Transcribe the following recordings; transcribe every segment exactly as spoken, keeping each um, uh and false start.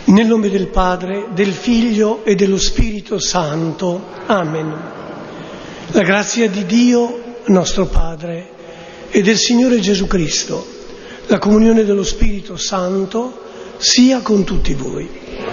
Nel nome del Padre, del Figlio e dello Spirito Santo. Amen. La grazia di Dio, nostro Padre, e del Signore Gesù Cristo, la comunione dello Spirito Santo, sia con tutti voi.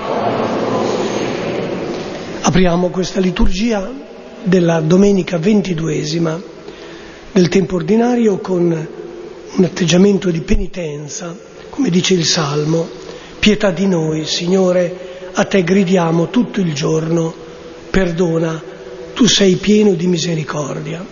Apriamo questa liturgia della domenica ventiduesima del tempo ordinario con un atteggiamento di penitenza, come dice il Salmo. Pietà di noi, Signore, a te gridiamo tutto il giorno, perdona, tu sei pieno di misericordia.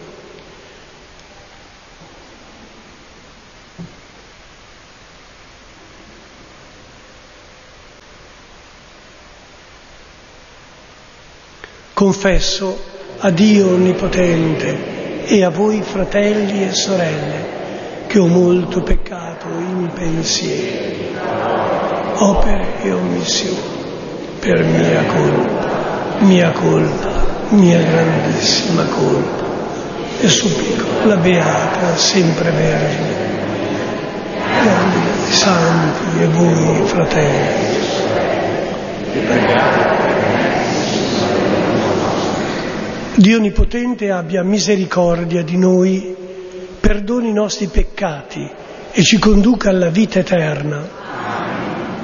Confesso a Dio Onnipotente e a voi fratelli e sorelle che ho molto peccato in pensieri, opere e omissioni, per mia colpa, mia colpa, mia grandissima colpa, e supplico la Beata sempre Vergine, gli angeli, i santi e voi fratelli, Dio Onnipotente abbia misericordia di noi, perdoni i nostri peccati e ci conduca alla vita eterna.